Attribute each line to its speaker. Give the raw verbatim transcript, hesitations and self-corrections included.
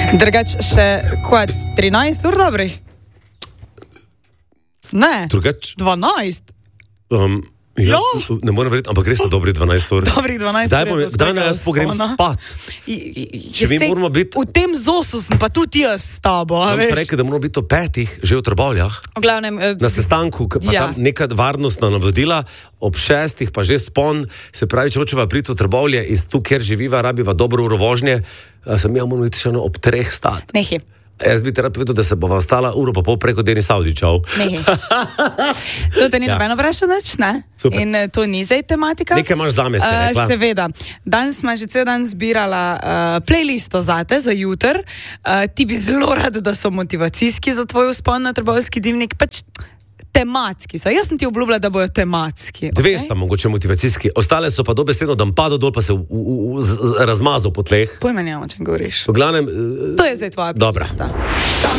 Speaker 1: Drugač še kvad, trinajst ur dobrih? Ne,
Speaker 2: Drugač,
Speaker 1: dvanajst.
Speaker 2: um, ja, ne morem verjeti, ampak res so dobri dvanajst ur.
Speaker 1: Dobrih dvanajst
Speaker 2: Zdaj
Speaker 1: ur.
Speaker 2: bom,
Speaker 1: je to
Speaker 2: zdaj
Speaker 1: skoro
Speaker 2: jaz pogrem
Speaker 1: uspona.
Speaker 2: spat.
Speaker 1: I- i-
Speaker 2: Če mi
Speaker 1: sej
Speaker 2: moramo biti-
Speaker 1: V tem zosu sem pa tudi jaz s tabo, a
Speaker 2: Sam
Speaker 1: veš.
Speaker 2: pa rekel, da moramo biti o petih, že v Trbovljah,
Speaker 1: V glavnem, eh,
Speaker 2: na sestanku, k- pa
Speaker 1: Ja.
Speaker 2: tam neka varnostna navodila, ob šestih pa že spon, se pravi, če hočeva priti v Trbovlje iz tu, kjer živiva, rabiva dobro uro vožnje, a sem ja moram iti še eno ob treh stati.
Speaker 1: Nehi,
Speaker 2: Jaz bi ti rad povedal, da se bova ostala uro pa pol preko Denis Avdičev.
Speaker 1: nehi. To te ni
Speaker 2: Ja.
Speaker 1: nobeno vprašal nič, ne?
Speaker 2: Super.
Speaker 1: In eh, to ni zdaj tematika.
Speaker 2: Nekaj imaš zame, ste
Speaker 1: Eh,
Speaker 2: rekla.
Speaker 1: Seveda. Danes smo že cel dan zbirala uh, playlisto zate za jutr. Uh, ti bi zelo rad, da so motivacijski za tvoj vzpon na Trbovljski dimnik, pač tematski so. Jaz sem ti obljubila, da bojo tematski.
Speaker 2: Dve
Speaker 1: okej?
Speaker 2: sta mogoče motivacijski, ostale so pa dobesedno, da padel dol, pa se v, v, v, z- z- razmazal po tleh.
Speaker 1: Pojma nimam, o čem govoriš.
Speaker 2: V glavnem, eh,
Speaker 1: To je zdaj tvoja
Speaker 2: Dobra.
Speaker 1: playlista.